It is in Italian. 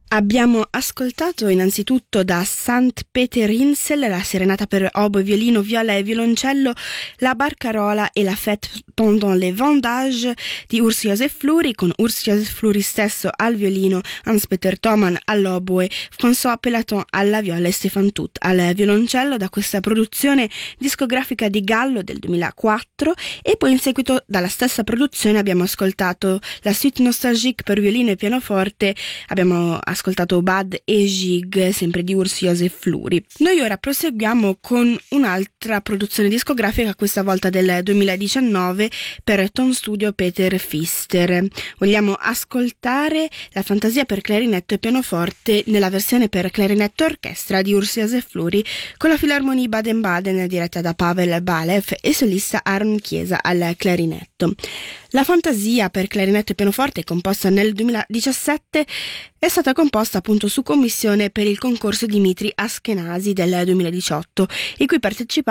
Abbiamo ascoltato innanzitutto da St. Peter Insel la serenata per oboe, violino, viola e violoncello, la Barcarola e la Fête pendant les vendages di Urs Josef Fluri, con Urs Josef Fluri stesso al violino, Hans-Peter Thomann all'oboe, François Pellaton alla viola e Stefan Tutt al violoncello, da questa produzione discografica di Gallo del 2004. E poi in seguito dalla stessa produzione abbiamo ascoltato la Suite Nostalgique per violino e pianoforte, abbiamo ascoltato Bad e Gig, sempre di Urs Josef Fluri. Noi ora proseguiamo con un'altra produzione discografica, questa volta del 2019, per Ton Studio Peter Pfister. Vogliamo ascoltare la Fantasia per clarinetto e pianoforte nella versione per clarinetto e orchestra di Urs Josef Fluri, con la Philharmonie Baden-Baden diretta da Pavel Balev e solista Aaron Chiesa al clarinetto. La Fantasia per clarinetto e pianoforte, composta nel 2017, è stata composta appunto su commissione per il concorso Dmitri Ashkenazy del 2018, i cui partecipanti